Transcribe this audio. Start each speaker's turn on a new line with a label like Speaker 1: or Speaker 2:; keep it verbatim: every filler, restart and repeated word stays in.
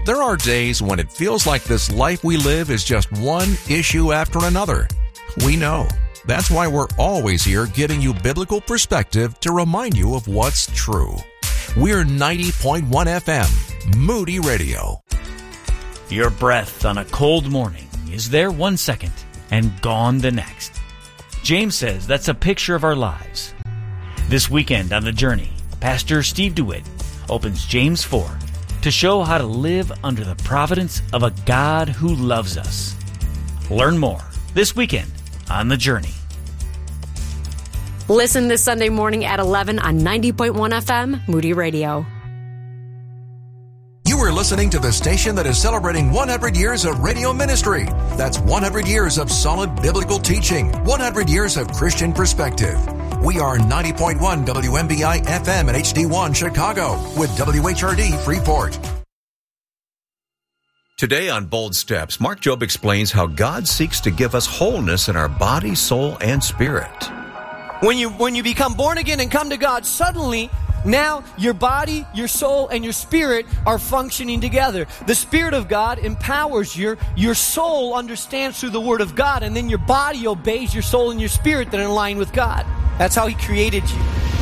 Speaker 1: There are days when it feels like this life we live is just one issue after another. We know. That's why we're always here giving you biblical perspective to remind you of what's true. We're ninety point one F M, Moody Radio.
Speaker 2: Your breath on a cold morning is there one second and gone the next. James says that's a picture of our lives. This weekend on The Journey, Pastor Steve DeWitt opens James four to show how to live under the providence of a God who loves us. Learn more this weekend on The Journey.
Speaker 3: Listen this Sunday morning at eleven on ninety point one F M, Moody Radio.
Speaker 1: You are listening to the station that is celebrating one hundred years of radio ministry. That's one hundred years of solid biblical teaching, one hundred years of Christian perspective. We are ninety point one W M B I F M and H D one Chicago with W H R D Freeport.
Speaker 4: Today on Bold Steps, Mark Jobe explains how God seeks to give us wholeness in our body, soul, and spirit.
Speaker 5: When you when you become born again and come to God, suddenly now your body, your soul, and your spirit are functioning together. The Spirit of God empowers your your soul understands through the Word of God, and then your body obeys your soul and your spirit that are in line with God. That's how He created you.